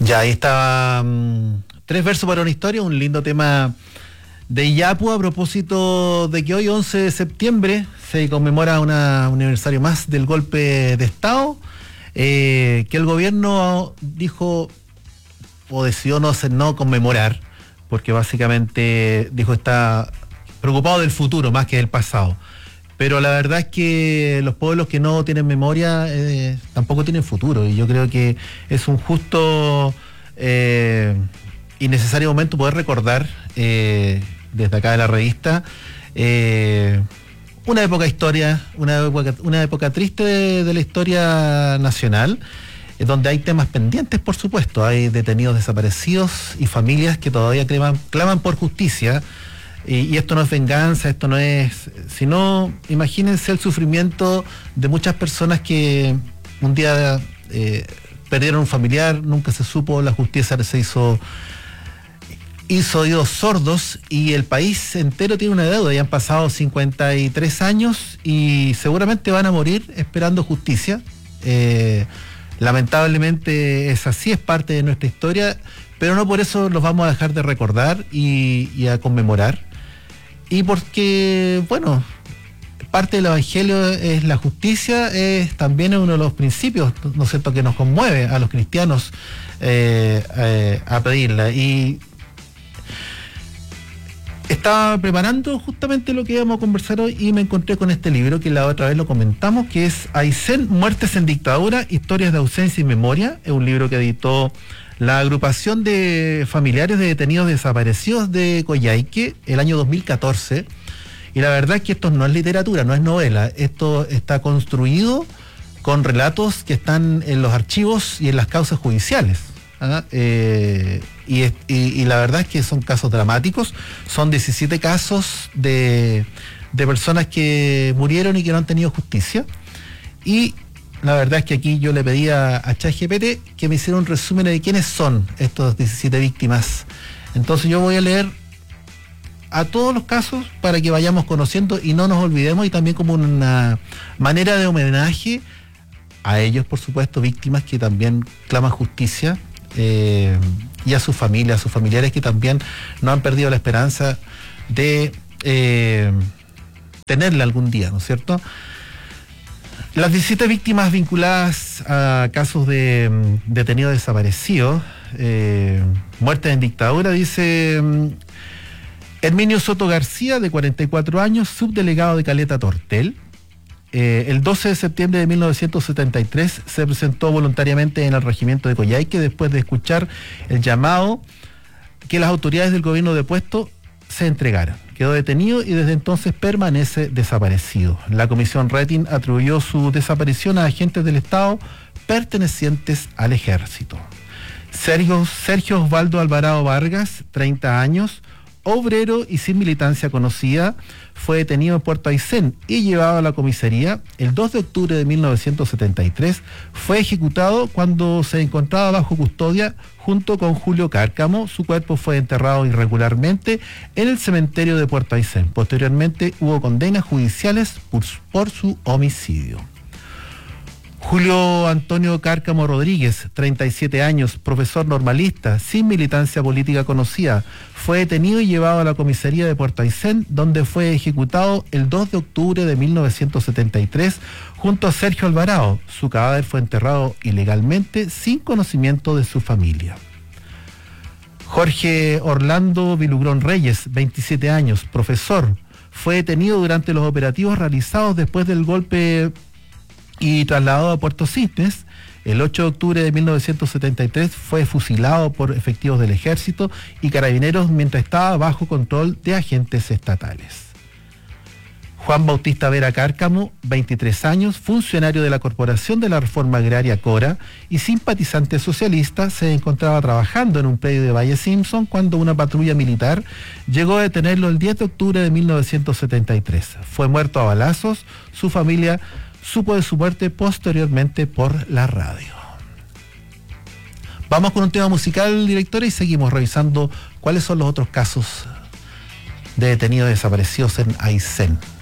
Ya, ahí está. Tres versos para una historia, un lindo tema de Iyapu a propósito de que hoy, 11 de septiembre, se conmemora un aniversario más del golpe de Estado, que el gobierno dijo o decidió no conmemorar, porque básicamente dijo está preocupado del futuro más que del pasado. Pero la verdad es que los pueblos que no tienen memoria tampoco tienen futuro, y yo creo que es un justo y necesario momento poder recordar desde acá de la revista una época triste de la historia nacional, donde hay temas pendientes, por supuesto. Hay detenidos desaparecidos y familias que todavía claman por justicia. Y esto no es venganza, esto no es... Sino, imagínense el sufrimiento de muchas personas que un día perdieron un familiar, nunca se supo, la justicia se hizo oídos sordos, y el país entero tiene una deuda. Ya han pasado 53 años y seguramente van a morir esperando justicia. Lamentablemente es así, es parte de nuestra historia, pero no por eso los vamos a dejar de recordar y a conmemorar. Y porque, bueno, parte del Evangelio es la justicia, es también uno de los principios, ¿no es cierto?, que nos conmueve a los cristianos a pedirla. Y estaba preparando justamente lo que íbamos a conversar hoy y me encontré con este libro que la otra vez lo comentamos, que es Aysén, Muertes en Dictadura, Historias de Ausencia y Memoria. Es un libro que editó la agrupación de familiares de detenidos desaparecidos de Coyhaique el año 2014. Y la verdad es que esto no es literatura, no es novela. Esto está construido con relatos que están en los archivos y en las causas judiciales. Y la verdad es que son casos dramáticos. Son 17 casos de personas que murieron y que no han tenido justicia. Y la verdad es que aquí yo le pedí a ChatGPT que me hiciera un resumen de quiénes son estos 17 víctimas. Entonces yo voy a leer a todos los casos para que vayamos conociendo y no nos olvidemos, y también como una manera de homenaje a ellos, por supuesto, víctimas que también claman justicia, y a sus familias, a sus familiares que también no han perdido la esperanza de tenerla algún día, ¿no es cierto? Las 17 víctimas vinculadas a casos de detenidos desaparecidos, muertes en dictadura, dice Herminio Soto García, de 44 años, subdelegado de Caleta Tortel. El 12 de septiembre de 1973 se presentó voluntariamente en el regimiento de Coyhaique después de escuchar el llamado que las autoridades del gobierno depuesto se entregaran. Quedó detenido y desde entonces permanece desaparecido. La comisión Rettig atribuyó su desaparición a agentes del Estado pertenecientes al ejército. Sergio Osvaldo Alvarado Vargas, 30 años, obrero y sin militancia conocida, fue detenido en Puerto Aysén y llevado a la comisaría. El 2 de octubre de 1973 fue ejecutado cuando se encontraba bajo custodia junto con Julio Cárcamo. Su cuerpo fue enterrado irregularmente en el cementerio de Puerto Aysén. Posteriormente hubo condenas judiciales por su homicidio. Julio Antonio Cárcamo Rodríguez, 37 años, profesor normalista, sin militancia política conocida, fue detenido y llevado a la comisaría de Puerto Aysén, donde fue ejecutado el 2 de octubre de 1973 junto a Sergio Alvarado. Su cadáver fue enterrado ilegalmente sin conocimiento de su familia. Jorge Orlando Vilugrón Reyes, 27 años, profesor, fue detenido durante los operativos realizados después del golpe y trasladado a Puerto Cisnes. El 8 de octubre de 1973 fue fusilado por efectivos del Ejército y Carabineros mientras estaba bajo control de agentes estatales. Juan Bautista Vera Cárcamo, 23 años, funcionario de la Corporación de la Reforma Agraria Cora y simpatizante socialista, se encontraba trabajando en un predio de Valle Simpson cuando una patrulla militar llegó a detenerlo el 10 de octubre de 1973. Fue muerto a balazos. Su familia supo de su muerte posteriormente por la radio. Vamos con un tema musical, directora, y seguimos revisando cuáles son los otros casos de detenidos desaparecidos en Aysén.